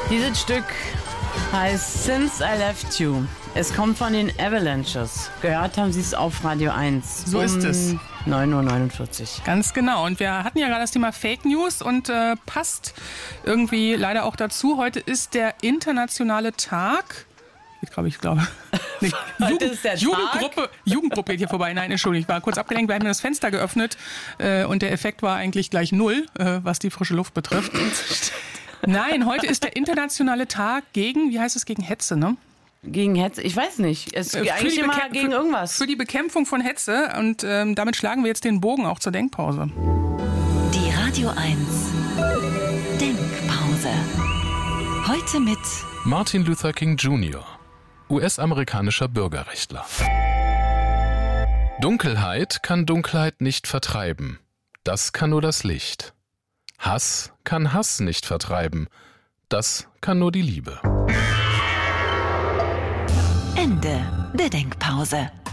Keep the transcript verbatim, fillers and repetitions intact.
Dieses Stück heißt Since I Left You. Es kommt von den Avalanches. Gehört haben Sie es auf Radio eins. So um ist es. neun Uhr neunundvierzig. Ganz genau. Und wir hatten ja gerade das Thema Fake News und äh, passt irgendwie leider auch dazu. Heute ist der internationale Tag. Ich glaube, ich glaube. Nee, Jugend, ist der Tag? Jugendgruppe, Jugendgruppe geht hier vorbei. Nein, Entschuldigung, ich war kurz abgelenkt. Wir haben das Fenster geöffnet äh, und der Effekt war eigentlich gleich null, äh, was die frische Luft betrifft. Nein, heute ist der internationale Tag gegen, wie heißt es, gegen Hetze, ne? Gegen Hetze? Ich weiß nicht. Es Äh, geht für eigentlich die immer Bekämp- gegen für- irgendwas. Für die Bekämpfung von Hetze und ähm, damit schlagen wir jetzt den Bogen auch zur Denkpause. Die Radio eins Denkpause. Heute mit Martin Luther King Junior, U S-amerikanischer Bürgerrechtler. Dunkelheit kann Dunkelheit nicht vertreiben. Das kann nur das Licht. Hass kann Hass nicht vertreiben. Das kann nur die Liebe. Ende der Denkpause.